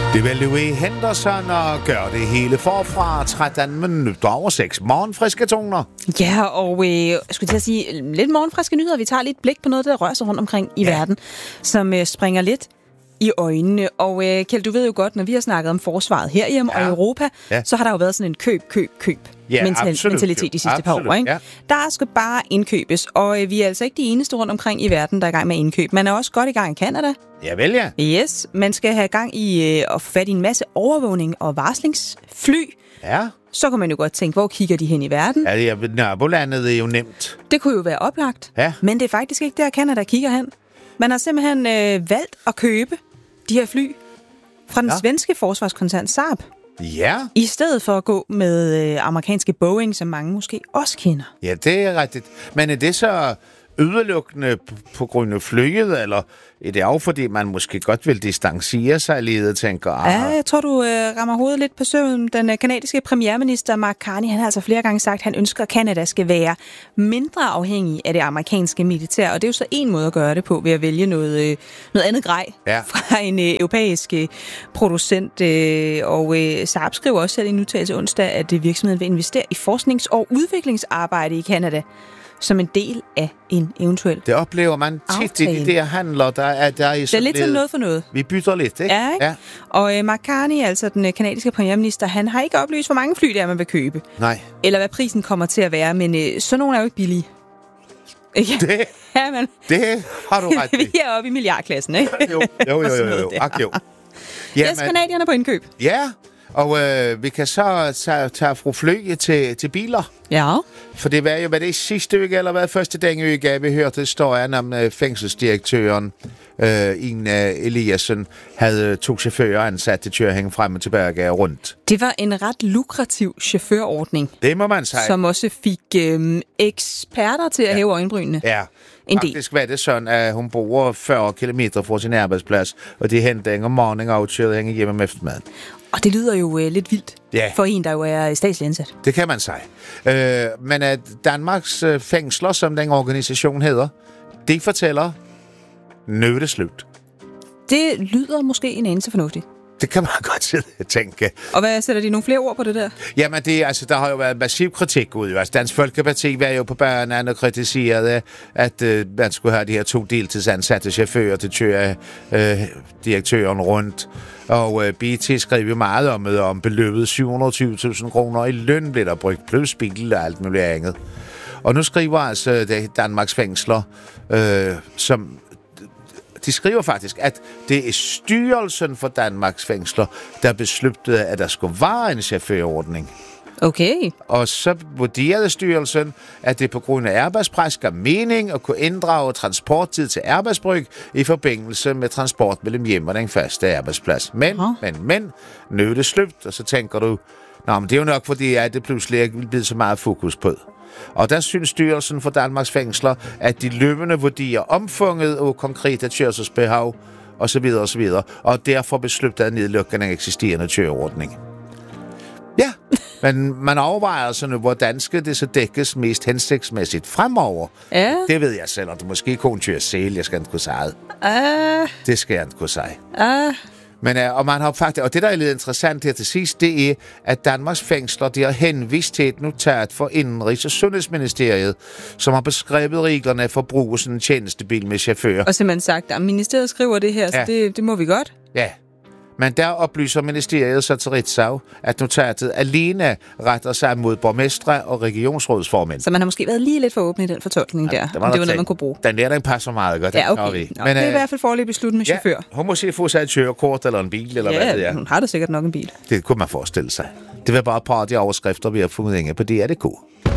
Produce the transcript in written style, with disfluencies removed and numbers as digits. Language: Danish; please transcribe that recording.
Det vil Louis Henderson og gør det hele forfra 13 minutter over 6. Morgenfriske toner. Ja, og jeg skulle til at sige lidt morgenfriske nyheder. Vi tager lidt blik på noget, der rører sig rundt omkring i verden, som springer lidt i øjnene. Og Kjeld, du ved jo godt, når vi har snakket om forsvaret herhjemme og i Europa, så har der jo været sådan en køb mentalitet de sidste par år. Ikke? Ja. Der skal bare indkøbes, og vi er altså ikke de eneste rundt omkring i verden, der er i gang med indkøb. Man er også godt i gang i Canada. Ja, vel ja. Yes, man skal have gang i at få fat i en masse overvågning og varslingsfly. Ja. Så kan man jo godt tænke, hvor kigger de hen i verden? Ja, nabolandet er jo nemt. Det kunne jo være oplagt, men det er faktisk ikke der, Canada kigger hen. Man har simpelthen valgt at købe de her fly fra den svenske forsvarskoncern Saab. Ja. I stedet for at gå med amerikanske Boeing, som mange måske også kender. Ja, det er rigtigt. Men er det så udelukkende på grund af flyet, eller er det også fordi, man måske godt vil distancere sig lidt, tænker? Ja, jeg tror, du rammer hovedet lidt på søvn. Den kanadiske premierminister Mark Carney, han har altså flere gange sagt, at han ønsker, at Canada skal være mindre afhængig af det amerikanske militær, og det er jo så en måde at gøre det på, ved at vælge noget andet grej fra en europæisk producent. Og Saab skriver også selv i en udtalelse onsdag, at virksomheden vil investere i forsknings- og udviklingsarbejde i Canada som en del af en eventuel det oplever man tit i de der handler, der er i det er lidt sådan noget for noget. Vi bytter lidt, ikke? Ja, ikke? Ja. Og Mark Carney, altså den kanadiske premierminister, han har ikke oplyst, hvor mange fly det er, man vil købe. Nej. Eller hvad prisen kommer til at være, men sådan nogle er jo ikke billige. Det, det har du ret i. Vi er oppe i milliardklassen, ikke? Jo. Ja, kanadierne på indkøb. Ja, og vi kan så tage fra fly til biler. Ja. For det var jo, hvad det er sidste uge, eller hvad første denne uge, vi hørte historien om fængselsdirektøren Eliassen havde 2 chauffører ansat til at hænge frem og tilbage rundt. Det var en ret lukrativ chaufførordning. Det må man sige. Som også fik eksperter til at hæve øjenbrynene. Ja. Faktisk var det sådan, at hun bor 40 kilometer fra sin arbejdsplads, og det hentede en om morgenen og kørte hænge hjemme om eftermiddagen. Og det lyder jo lidt vildt for en, der jo er statslig ansat. Det kan man sige. Men at Danmarks fængsler, som den organisation hedder, de fortæller, nu er det slut. Det lyder måske en anelse fornuftigt. Det kan man godt tænke. Og hvad sætter de nogle flere ord på det der? Jamen, der har jo været massiv kritik ud. Altså, Dansk Folkeparti var jo på banen og kritiserede, at man skulle have de her 2 deltidsansatte chauffører til at køre direktøren rundt. Og BT skrev jo meget om beløbet 720.000 kroner i løn blev der brugt, plus bil og alt muligt andet. Og nu skriver altså Danmarks fængsler, som de skriver faktisk, at det er styrelsen for Danmarks fængsler, der besluttede, at der skulle være en chaufførordning. Okay. Og så vurderede styrelsen, at det på grund af arbejdspres gav mening at kunne inddrage transporttid til arbejdsbrug i forbindelse med transport mellem hjem og den faste arbejdsplads. Men, nu er det slut, og så tænker du, men det er jo nok fordi, at det pludselig ikke vil blive så meget fokus på. Og der synes styrelsen for Danmarks fængsler, at de løbende vurderer omfanget og konkrete kørselsbehov osv. Og derfor beslutter at nedlukke en eksisterende køreordning. Ja, men man overvejer sådan, hvordan skal det så dækkes mest hensigtsmæssigt fremover. Ja. Det ved jeg selv, og det måske kun kører sæl, jeg skal ikke kunne sige. Det skal jeg ikke kunne sige. Men og man har faktisk, og det der er lidt interessant her til sidst, det er, at Danmarks fængsler, de har henvist til et notat for Indenrigs- og Sundhedsministeriet, som har beskrevet reglerne for at bruge sådan en tjenestebil med chauffør. Og simpelthen sagt, at ministeriet skriver det her, så det må vi godt. Ja. Men der oplyser ministeriet så til Ritzau, at notatet alene retter sig mod borgmestre og regionsrådsformænd. Så man har måske været lige lidt for åben i den fortolkning der. Det var noget, man kunne bruge. Den passer meget godt. Ja, okay. Men, det er i hvert fald foreløbig besluttet med chauffør. Hun må sige få sig et kørekort eller en bil, eller hvad det er. Hun har da sikkert nok en bil. Det kunne man forestille sig. Det var bare et par af de overskrifter, vi har fundet inde på DRDK.